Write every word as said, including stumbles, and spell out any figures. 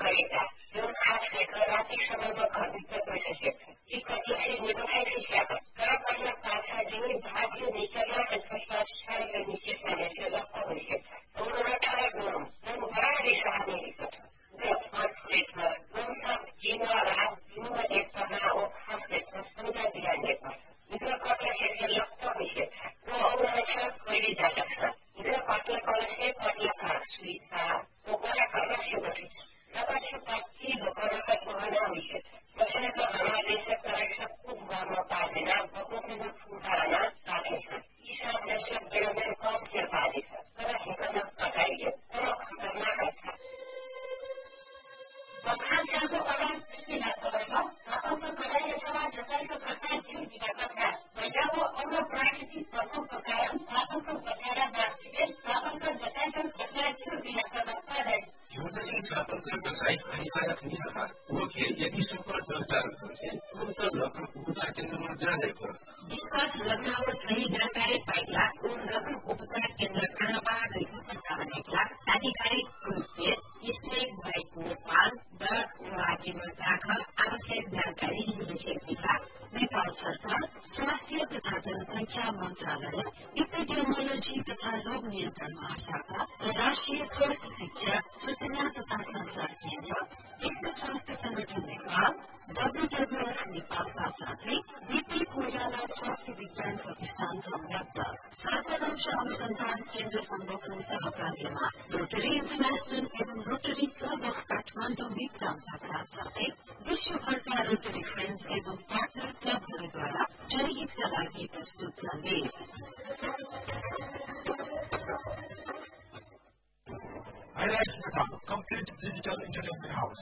गरेका जुन खास क्षेत्र रातिसम्ममा घरभित्र गएर सेक्छ ती कतिलाई निभाएकै छ तर पहिला साथा जिउँ भाग्य निकलना के पश्चात सारे नीचे जाने से लगता हो सकता उन्होंने कहा गुरु तुम बड़ा रिसाने लिखा था जब लेकर तुम सब जीवा रात जीवा देखता ना वो खास देखता समझा दिया लेकर इधर पटना से लगता हो सकता वो उन्होंने सब कोई जाता था इधर पटना कॉलेज से पटना का सुविधा वो बड़ा करना से बची लगा से पच्ची लोगों का कहना हो सकता वैसे तो हमारे देश का एक सब कुछ बार पाते ना बहुत ही सुधारना ताकि इस सब ने सब जगह में कौन से पाते हैं तरह से करना पड़ेगा तरह खतरनाक है बखान जाको अगाडि किन सबैमा आफ्नो पढाइ अथवा जसैको घटना जुन विगतका पहिलाको अग्र प्राकृतिक प्रकोपको कारण आफ्नो बचाएर बाँच्ने आफ्नो बचाएको घटना जुन विगतमा पढाइ जसै सापको बचाइ हानिकारक निरह वो खेल यदि सफल प्रचार हुन्छ उनको लक्ष्य उपचार केन्द्रमा जाँदैको विश्वास लगाउन सही जानकारी पाइला उन लघु उपचार केन्द्र कहाँबाट पञ्चावनका आधिकारिक रूपले स्नेक बाइक नेपाल डट ओआरजीमा जाकर आवश्यक जानकारी लिन सक्दिला नेपाल सरकार स्वास्थ्य तथा जनसङ्ख्या मन्त्रालय एपिडेमियोलोजी तथा रोग नियन्त्रण महाशाखा र राष्ट्रिय स्वास्थ्य शिक्षा सूचना तथा संचार केन्द्र विश्व स्वास्थ्य संगठन नेपाल डब्ल्यूडब्ल्यूएफ नेपालका साथै बीपी कोइराला स्वास्थ्य विज्ञान प्रतिष्ठान संलग्न सर्वदंश अनुसन्धान केन्द्र संगठन सहकार्यमा रोटरी इन्टरनेशनल एवं रोटरी क्लब अफ काठमाडौँ विक्रमका साथसाथै विश्वभरका रोटरी फ्रेन्ड्स एवं पार्टनर क्लबहरूद्वारा जनहितका लागि प्रस्तुत सन्देश Highlights the complete digital entertainment house.